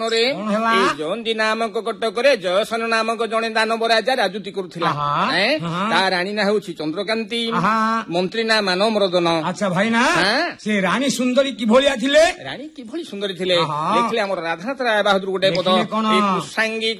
ଜୟନ୍ତୀ ନାମକ କଟକରେ ଜୟସନ ନାମକ ଜଣେ ଦାନବ ରାଜା ରାଜୁତି କରୁଥିଲା। ତା ରାଣୀ ନା ହେଉଛି ଚନ୍ଦ୍ରକାନ୍ତି, ମନ୍ତ୍ରୀ ନା ମାନମର୍ଦନ। ଆଚ୍ଛା ଭାଇନା, ସେ ରାଣୀ ସୁନ୍ଦରୀ କିଭଳିଆ ଥିଲେ? ରାଣୀ କିଭଳି ସୁନ୍ଦରୀ ଥିଲେ ଦେଖିଲେ ଆମର ରାଧାନାଥ ରାୟ ବାହାଦୁର ଗୋଟେ ପଦ, କୃଷାଙ୍ଗୀ